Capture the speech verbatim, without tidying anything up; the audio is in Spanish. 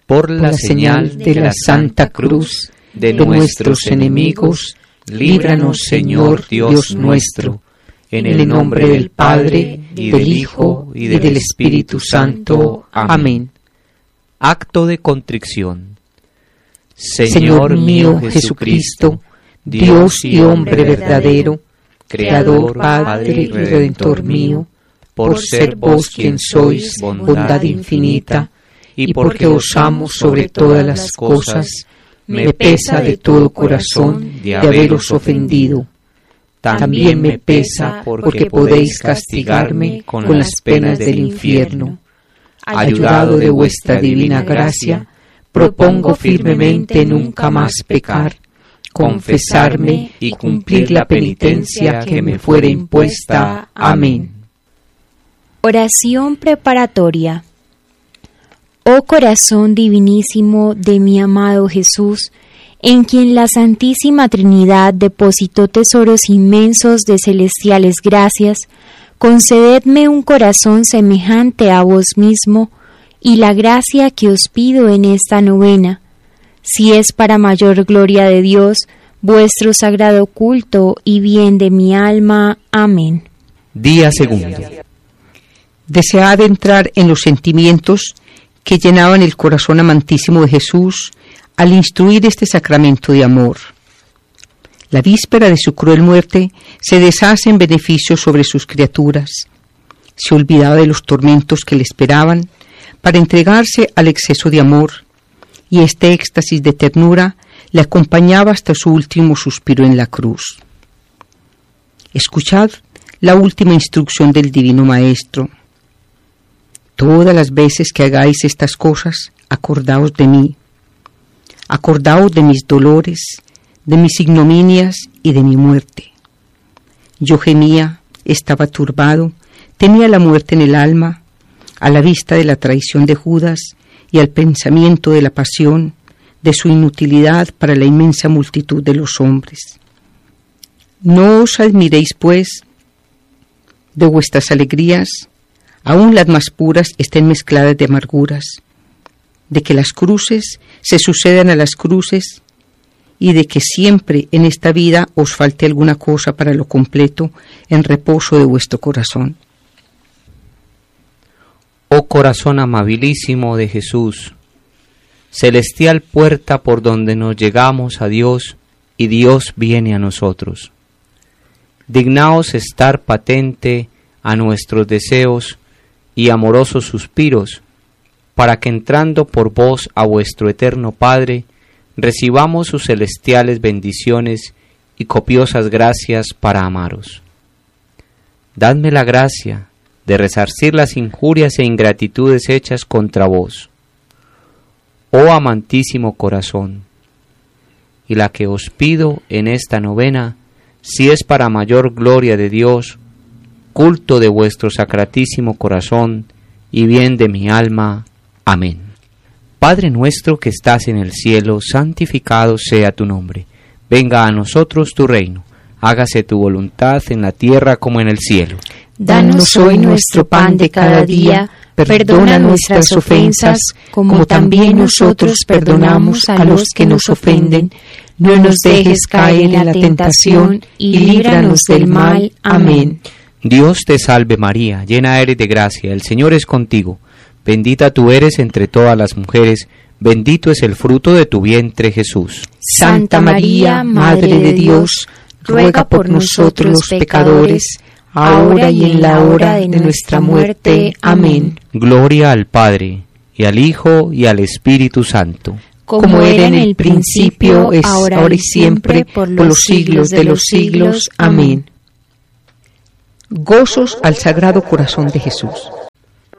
por la señal de la Santa Cruz de nuestros enemigos, líbranos, Señor Dios nuestro, en el nombre del Padre, y del Hijo, y del Espíritu Santo. Amén. Acto de contrición. Señor mío Jesucristo, Dios y hombre verdadero, Creador, Padre y Redentor mío, por ser vos quien sois bondad infinita, y porque os amo sobre todas las cosas, me pesa de todo corazón de haberos ofendido. También me pesa porque podéis castigarme con las penas del infierno. Ayudado de vuestra divina gracia, propongo firmemente nunca más pecar, confesarme y cumplir la penitencia que me fuere impuesta. Amén. Oración preparatoria. Oh corazón divinísimo de mi amado Jesús, en quien la Santísima Trinidad depositó tesoros inmensos de celestiales gracias, concededme un corazón semejante a vos mismo y la gracia que os pido en esta novena, si es para mayor gloria de Dios, vuestro sagrado culto y bien de mi alma. Amén. Día segundo. Desead entrar en los sentimientos que llenaban el corazón amantísimo de Jesús al instruir este sacramento de amor. La víspera de su cruel muerte se deshace en beneficio sobre sus criaturas. Se olvidaba de los tormentos que le esperaban para entregarse al exceso de amor, y este éxtasis de ternura le acompañaba hasta su último suspiro en la cruz. Escuchad la última instrucción del Divino Maestro. Todas las veces que hagáis estas cosas, acordaos de mí. Acordaos de mis dolores, de mis ignominias y de mi muerte. Yo gemía, estaba turbado, temía la muerte en el alma, a la vista de la traición de Judas y al pensamiento de la pasión, de su inutilidad para la inmensa multitud de los hombres. No os admiréis, pues, de vuestras alegrías, aun las más puras estén mezcladas de amarguras, de que las cruces se sucedan a las cruces y de que siempre en esta vida os falte alguna cosa para lo completo en reposo de vuestro corazón. Oh corazón amabilísimo de Jesús, celestial puerta por donde nos llegamos a Dios y Dios viene a nosotros. Dignaos estar patente a nuestros deseos y amorosos suspiros, para que entrando por vos a vuestro eterno Padre, recibamos sus celestiales bendiciones y copiosas gracias para amaros. Dadme la gracia de resarcir las injurias e ingratitudes hechas contra vos, oh amantísimo corazón, y la que os pido en esta novena, si es para mayor gloria de Dios, culto de vuestro sacratísimo corazón y bien de mi alma. Amén. Padre nuestro que estás en el cielo, santificado sea tu nombre. Venga a nosotros tu reino. Hágase tu voluntad en la tierra como en el cielo. Danos hoy nuestro pan de cada día. Perdona nuestras ofensas, como también nosotros perdonamos a los que nos ofenden. No nos dejes caer en la tentación y líbranos del mal. Amén. Dios te salve María, llena eres de gracia, el Señor es contigo. Bendita tú eres entre todas las mujeres, bendito es el fruto de tu vientre Jesús. Santa María, Madre de Dios, ruega por nosotros los pecadores, ahora y en la hora de nuestra muerte. Amén. Gloria al Padre, y al Hijo, y al Espíritu Santo. Como era en el principio, es ahora y siempre, por los siglos de los siglos. Amén. Gozos al Sagrado Corazón de Jesús.